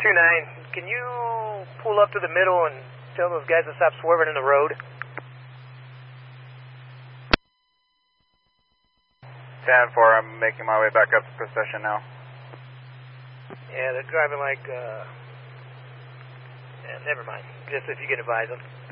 2-9, can you pull up to the middle and tell those guys to stop swerving in the road? 10-4, I'm making my way back up to Procession now. Yeah, they're driving like, never mind. Just if you can advise them.